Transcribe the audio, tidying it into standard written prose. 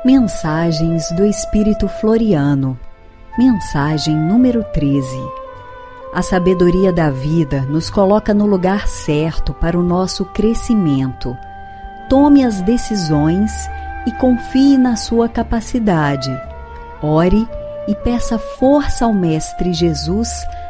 Mensagens do Espírito Floriano. Mensagem número 13. A sabedoria da vida nos coloca no lugar certo para o nosso crescimento. Tome as decisões e confie na sua capacidade. Ore e peça força ao Mestre Jesus